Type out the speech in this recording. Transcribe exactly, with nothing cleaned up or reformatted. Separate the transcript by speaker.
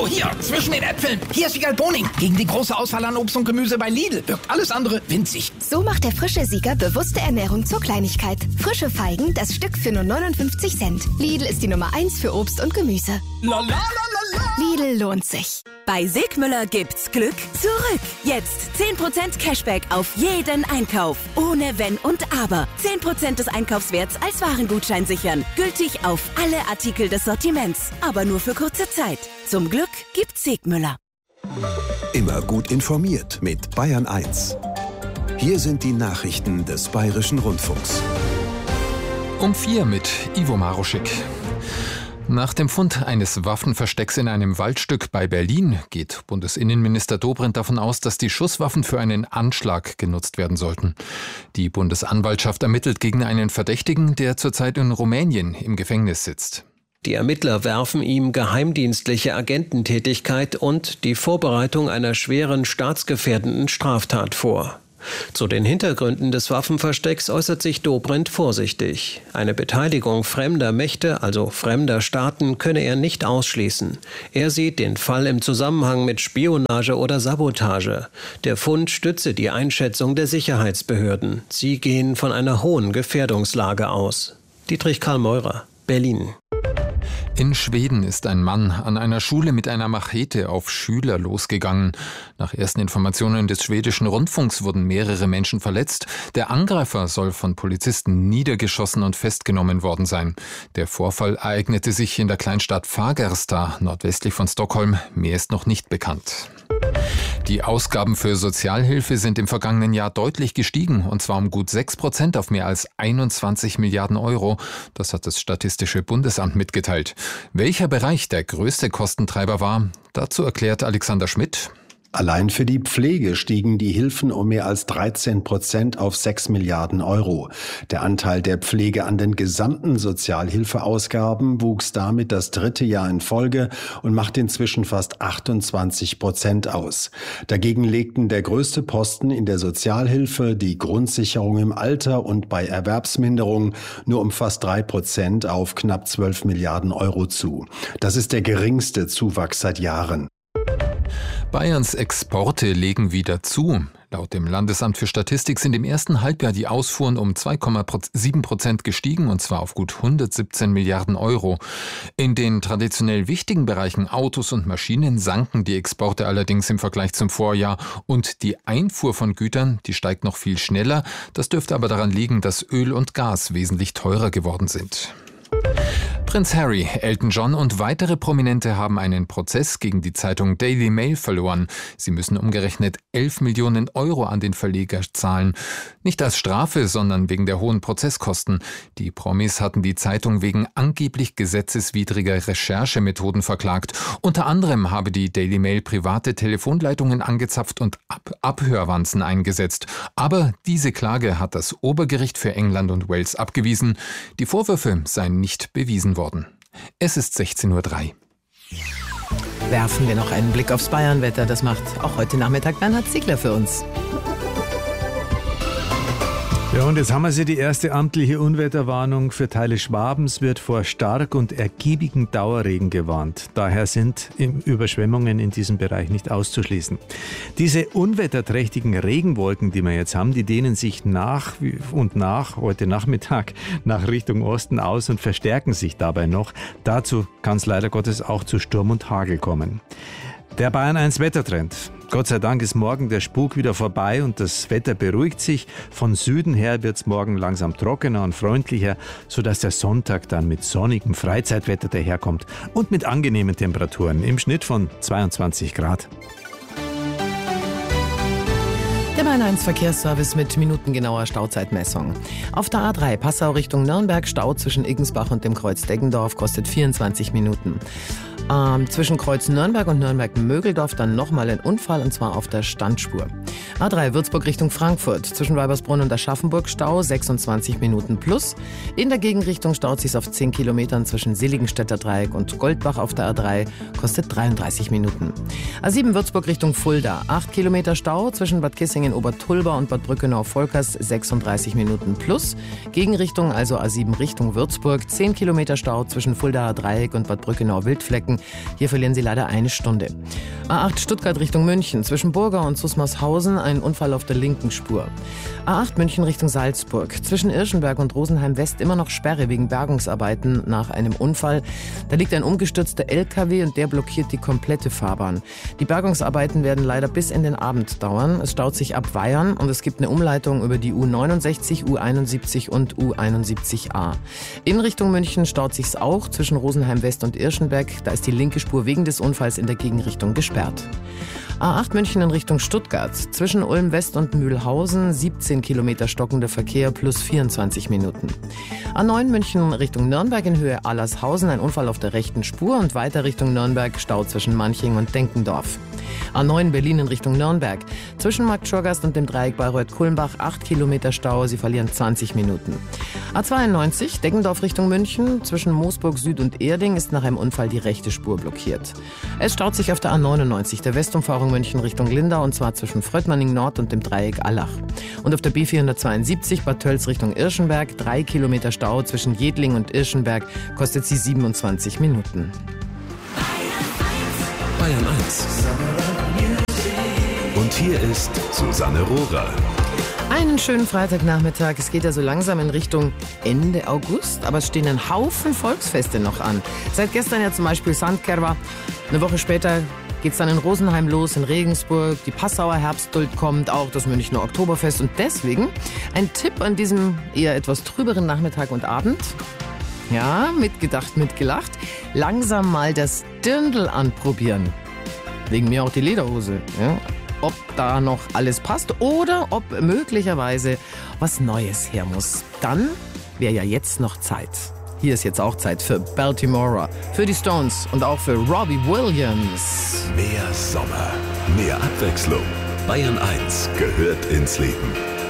Speaker 1: So, hier, zwischen den Äpfeln. Hier ist Wiegald Boning. Gegen die große Auswahl an Obst und Gemüse bei Lidl wirkt alles andere winzig.
Speaker 2: So macht der frische Sieger bewusste Ernährung zur Kleinigkeit. Frische Feigen, das Stück für nur neunundfünfzig Cent. Lidl ist die Nummer eins für Obst und Gemüse.
Speaker 1: La, la, la, la, la.
Speaker 2: Lidl lohnt sich.
Speaker 3: Bei Sigmüller gibt's Glück zurück. Jetzt zehn Prozent Cashback auf jeden Einkauf. Ohne Wenn und Aber. zehn Prozent des Einkaufswerts als Warengutschein sichern. Gültig auf alle Artikel des Sortiments. Aber nur für kurze Zeit. Zum Glück gibt's Sigmüller.
Speaker 4: Immer gut informiert mit Bayern eins. Hier sind die Nachrichten des Bayerischen Rundfunks.
Speaker 5: Um vier mit Ivo Maruschik. Nach dem Fund eines Waffenverstecks in einem Waldstück bei Berlin geht Bundesinnenminister Dobrindt davon aus, dass die Schusswaffen für einen Anschlag genutzt werden sollten. Die Bundesanwaltschaft ermittelt gegen einen Verdächtigen, der zurzeit in Rumänien im Gefängnis sitzt.
Speaker 6: Die Ermittler werfen ihm geheimdienstliche Agententätigkeit und die Vorbereitung einer schweren staatsgefährdenden Straftat vor. Zu den Hintergründen des Waffenverstecks äußert sich Dobrindt vorsichtig. Eine Beteiligung fremder Mächte, also fremder Staaten, könne er nicht ausschließen. Er sieht den Fall im Zusammenhang mit Spionage oder Sabotage. Der Fund stütze die Einschätzung der Sicherheitsbehörden. Sie gehen von einer hohen Gefährdungslage aus. Dietrich Karl Meurer, Berlin.
Speaker 5: In Schweden ist ein Mann an einer Schule mit einer Machete auf Schüler losgegangen. Nach ersten Informationen des schwedischen Rundfunks wurden mehrere Menschen verletzt. Der Angreifer soll von Polizisten niedergeschossen und festgenommen worden sein. Der Vorfall ereignete sich in der Kleinstadt Fagersta, nordwestlich von Stockholm. Mehr ist noch nicht bekannt. Die Ausgaben für Sozialhilfe sind im vergangenen Jahr deutlich gestiegen, und zwar um gut sechs Prozent auf mehr als einundzwanzig Milliarden Euro. Das hat das Statistische Bundesamt mitgeteilt. Welcher Bereich der größte Kostentreiber war, dazu erklärt Alexander Schmidt.
Speaker 7: Allein für die Pflege stiegen die Hilfen um mehr als dreizehn Prozent auf sechs Milliarden Euro. Der Anteil der Pflege an den gesamten Sozialhilfeausgaben wuchs damit das dritte Jahr in Folge und macht inzwischen fast achtundzwanzig Prozent aus. Dagegen legten der größte Posten in der Sozialhilfe, die Grundsicherung im Alter und bei Erwerbsminderung nur um fast drei Prozent auf knapp zwölf Milliarden Euro zu. Das ist der geringste Zuwachs seit Jahren.
Speaker 5: Bayerns Exporte legen wieder zu. Laut dem Landesamt für Statistik sind im ersten Halbjahr die Ausfuhren um zwei Komma sieben Prozent gestiegen, und zwar auf gut hundertsiebzehn Milliarden Euro. In den traditionell wichtigen Bereichen Autos und Maschinen sanken die Exporte allerdings im Vergleich zum Vorjahr. Und die Einfuhr von Gütern, die steigt noch viel schneller. Das dürfte aber daran liegen, dass Öl und Gas wesentlich teurer geworden sind. Prinz Harry, Elton John und weitere Prominente haben einen Prozess gegen die Zeitung Daily Mail verloren. Sie müssen umgerechnet elf Millionen Euro an den Verleger zahlen. Nicht als Strafe, sondern wegen der hohen Prozesskosten. Die Promis hatten die Zeitung wegen angeblich gesetzeswidriger Recherchemethoden verklagt. Unter anderem habe die Daily Mail private Telefonleitungen angezapft und Ab- Abhörwanzen eingesetzt. Aber diese Klage hat das Obergericht für England und Wales abgewiesen. Die Vorwürfe seien nicht bewiesen worden. Es ist sechzehn Uhr drei.
Speaker 8: Werfen wir noch einen Blick aufs Bayernwetter. Das macht auch heute Nachmittag Bernhard Ziegler für uns.
Speaker 9: Ja, und jetzt haben wir sie, die erste amtliche Unwetterwarnung für Teile Schwabens wird vor stark und ergiebigen Dauerregen gewarnt. Daher sind Überschwemmungen in diesem Bereich nicht auszuschließen. Diese unwetterträchtigen Regenwolken, die wir jetzt haben, die dehnen sich nach und nach heute Nachmittag nach Richtung Osten aus und verstärken sich dabei noch. Dazu kann es leider Gottes auch zu Sturm und Hagel kommen. Der Bayern eins Wettertrend. Gott sei Dank ist morgen der Spuk wieder vorbei und das Wetter beruhigt sich. Von Süden her wird es morgen langsam trockener und freundlicher, sodass der Sonntag dann mit sonnigem Freizeitwetter daherkommt und mit angenehmen Temperaturen im Schnitt von zweiundzwanzig Grad.
Speaker 8: Der Bayern eins Verkehrsservice mit minutengenauer Stauzeitmessung. Auf der A drei Passau Richtung Nürnberg, Stau zwischen Iggensbach und dem Kreuz Deggendorf, kostet vierundzwanzig Minuten. Ähm, zwischen Kreuz Nürnberg und Nürnberg-Mögeldorf dann nochmal ein Unfall, und zwar auf der Standspur. A drei Würzburg Richtung Frankfurt. Zwischen Weibersbrunn und Aschaffenburg Stau, sechsundzwanzig Minuten plus. In der Gegenrichtung staut sich auf zehn Kilometern zwischen Seligenstädter Dreieck und Goldbach auf der A drei, kostet dreiunddreißig Minuten. A sieben Würzburg Richtung Fulda. acht Kilometer Stau zwischen Bad Kissingen, Obertulba und Bad Brückenau-Volkers, sechsunddreißig Minuten plus. Gegenrichtung, also A sieben Richtung Würzburg. zehn Kilometer Stau zwischen Fuldaer Dreieck und Bad Brückenau-Wildflecken. Hier verlieren Sie leider eine Stunde. A acht Stuttgart Richtung München. Zwischen Burger und Susmarshausen ein Unfall auf der linken Spur. A acht München Richtung Salzburg. Zwischen Irschenberg und Rosenheim West immer noch Sperre wegen Bergungsarbeiten nach einem Unfall. Da liegt ein umgestürzter L K W und der blockiert die komplette Fahrbahn. Die Bergungsarbeiten werden leider bis in den Abend dauern. Es staut sich ab Weyern und es gibt eine Umleitung über die U neunundsechzig, U einundsiebzig und U einundsiebzig a. In Richtung München staut sich's auch zwischen Rosenheim West und Irschenberg. Da ist die linke Spur wegen des Unfalls in der Gegenrichtung gesperrt. A acht München in Richtung Stuttgart. Zwischen Ulm West und Mühlhausen siebzehn Kilometer stockender Verkehr plus vierundzwanzig Minuten. A neun München Richtung Nürnberg in Höhe Allershausen ein Unfall auf der rechten Spur und weiter Richtung Nürnberg Stau zwischen Manching und Denkendorf. A neun Berlin in Richtung Nürnberg. Zwischen Markt Schurgast und dem Dreieck Bayreuth-Kulmbach acht Kilometer Stau, Sie verlieren zwanzig Minuten. A zweiundneunzig Deggendorf Richtung München. Zwischen Moosburg Süd und Erding ist nach einem Unfall die rechte Spur blockiert. Es staut sich auf der A neunundneunzig der Westumfahrung München Richtung Lindau und zwar zwischen Fröttmanning Nord und dem Dreieck Allach. Und auf der B vierhundertzweiundsiebzig Bad Tölz Richtung Irschenberg drei Kilometer Stau zwischen Jedling und Irschenberg, kostet sie siebenundzwanzig Minuten.
Speaker 4: Bayern eins. Und hier ist Susanne Rohrer.
Speaker 8: Einen schönen Freitagnachmittag. Es geht ja so langsam in Richtung Ende August, aber es stehen ein Haufen Volksfeste noch an. Seit gestern ja zum Beispiel Sandkerwa. Eine Woche später geht's dann in Rosenheim los, in Regensburg. Die Passauer Herbstduld kommt, auch das Münchner Oktoberfest. Und deswegen ein Tipp an diesem eher etwas trüberen Nachmittag und Abend. Ja, mitgedacht, mitgelacht. Langsam mal das Dirndl anprobieren. Wegen mir auch die Lederhose. Ja. Ob da noch alles passt oder ob möglicherweise was Neues her muss. Dann wäre ja jetzt noch Zeit. Hier ist jetzt auch Zeit für Baltimora, für die Stones und auch für Robbie Williams.
Speaker 4: Mehr Sommer, mehr Abwechslung. Bayern eins gehört ins Leben.